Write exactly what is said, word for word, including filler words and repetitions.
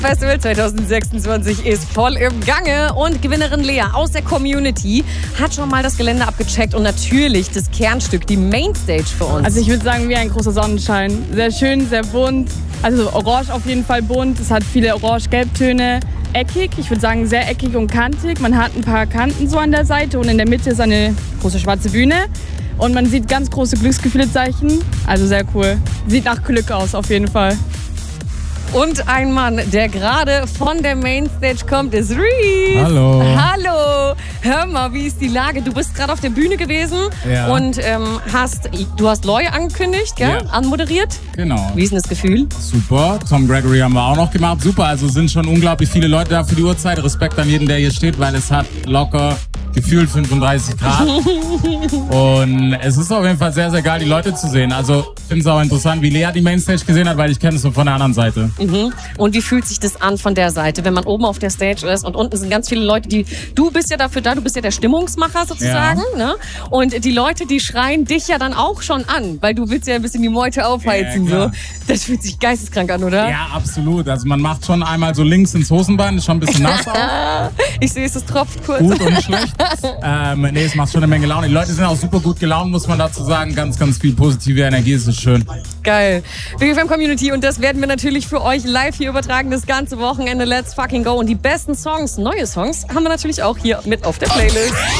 Festival zwanzig sechsundzwanzig ist voll im Gange und Gewinnerin Lea aus der Community hat schon mal das Gelände abgecheckt und natürlich das Kernstück, die Mainstage für uns. Also ich würde sagen, wie ein großer Sonnenschein. Sehr schön, sehr bunt. Also orange auf jeden Fall bunt. Es hat viele orange-gelbtöne. Eckig, ich würde sagen sehr eckig und kantig. Man hat ein paar Kanten so an der Seite und in der Mitte ist eine große schwarze Bühne. Und man sieht ganz große Glücksgefühlezeichen. Also sehr cool. Sieht nach Glück aus auf jeden Fall. Und ein Mann, der gerade von der Mainstage kommt, ist Reese. Hallo. Hallo. Hör mal, wie ist die Lage? Du bist gerade auf der Bühne gewesen Ja. und ähm, hast, du hast Loy angekündigt, gell? Ja. Anmoderiert. Genau. Wie ist denn das Gefühl? Super. Tom Gregory haben wir auch noch gemacht. Super. Also sind schon unglaublich viele Leute da für die Uhrzeit. Respekt an jeden, der hier steht, weil es hat locker gefühlt fünfunddreißig Grad. Und es ist auf jeden Fall sehr, sehr geil, die Leute zu sehen. Also ich finde es auch interessant, wie Lea die Mainstage gesehen hat, weil ich kenne es so von der anderen Seite. Mhm. Und wie fühlt sich das an von der Seite, wenn man oben auf der Stage ist und unten sind ganz viele Leute, die, du bist ja dafür da, du bist ja der Stimmungsmacher sozusagen, Ja. ne? Und die Leute, die schreien dich ja dann auch schon an, weil du willst ja ein bisschen die Meute aufheizen, Ja, so. klar. Das fühlt sich geisteskrank an, oder? Ja, absolut. Also man macht schon einmal so links ins Hosenbein, ist schon ein bisschen nass auch. Ich sehe es, es tropft kurz. Gut und schlecht. ähm, nee, es macht schon eine Menge Laune. Die Leute sind auch super gut gelaunt, muss man dazu sagen. Ganz, ganz viel positive Energie, es ist schön. Geil. Big F M Community und das werden wir natürlich für euch live hier übertragen, das ganze Wochenende. Let's fucking go. Und die besten Songs, neue Songs, haben wir natürlich auch hier mit auf der Playlist.